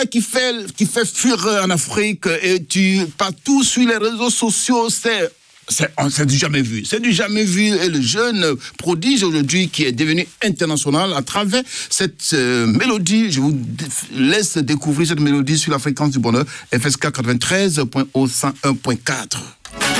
qui fait fureur en Afrique et partout sur les réseaux sociaux, c'est du jamais vu. C'est du jamais vu. Et le jeune prodige aujourd'hui qui est devenu international à travers cette mélodie. Je vous laisse découvrir cette mélodie sur la fréquence du bonheur FSK 93.101.4.